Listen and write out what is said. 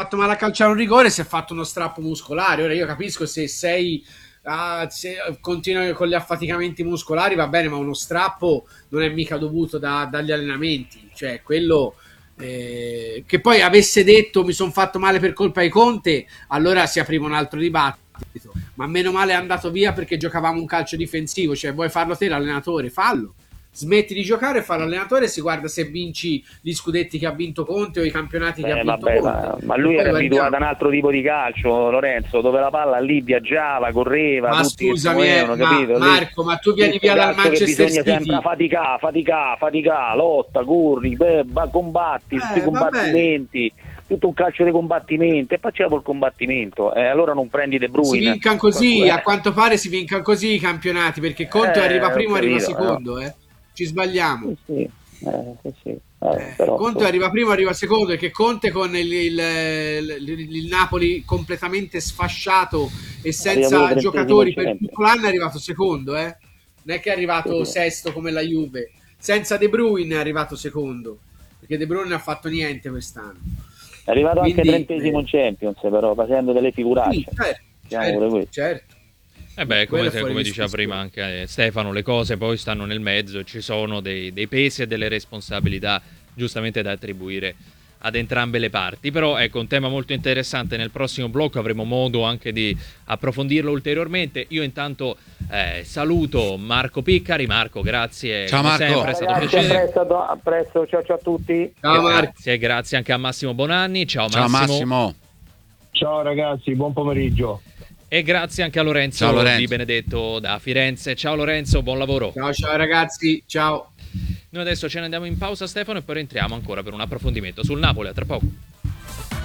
fatto male a calciare un rigore, si è fatto uno strappo muscolare. Ora io capisco se se continui con gli affaticamenti muscolari va bene, ma uno strappo non è mica dovuto dagli allenamenti, cioè quello che poi avesse detto mi sono fatto male per colpa di Conte, allora si apriva un altro dibattito, ma meno male è andato via perché giocavamo un calcio difensivo, cioè vuoi farlo te l'allenatore, fallo, smetti di giocare e fa l'allenatore e si guarda se vinci gli scudetti che ha vinto Conte o i campionati che ha vinto vabbè, Conte. ma lui era abituato a guardiamo. un altro tipo di calcio, Lorenzo, dove la palla lì viaggiava, correva, Ma tutti che si scusami, muovevano, capito? Lì, Marco, ma tu vieni questo via dal calcio che Manchester bisogna sempre City. faticare, lotta, corri, combatti, tutti i Vabbè. combattimenti, tutto un calcio di combattimento, e facciamo il combattimento, allora non prendi De Si Bruyne. vincano così, a quanto pare si vincano così i campionati, perché Conte arriva Ho primo, arriva capito, no? secondo, ci sbagliamo. Sì, sì, sì. Però, Conte arriva primo, arriva secondo, perché Conte con il Napoli completamente sfasciato e arriva pure senza 30esimo in giocatori per Champions. tutto l'anno è arrivato secondo, non è che è arrivato Sì, sì. sesto come la Juve, senza De Bruyne è arrivato secondo, perché De Bruyne non ha fatto niente quest'anno. È arrivato anche Quindi 30esimo in Champions, però facendo delle sì, figuracce. Diciamo pure questo. certo. Beh, Quello è fuori come diceva discussione. prima anche Stefano, le cose poi stanno nel mezzo, ci sono dei pesi e delle responsabilità giustamente da attribuire ad entrambe le parti. Però ecco, un tema molto interessante, nel prossimo blocco avremo modo anche di approfondirlo ulteriormente. Io intanto saluto Marco Piccari. Marco, grazie. Ciao, come Marco. sempre, è stato un Ragazzi, piacere. a presto, ciao a tutti. Ciao Marco. Grazie, grazie anche a Massimo Bonanni. Ciao Ciao Massimo. Ciao ragazzi, buon pomeriggio. E grazie anche a Lorenzo, Ciao, Lorenzo. Di Benedetto da Firenze. Ciao Lorenzo, buon lavoro. Ciao ragazzi, ciao. Noi adesso ce ne andiamo in pausa, Stefano, e poi rientriamo ancora per un approfondimento sul Napoli. A tra poco.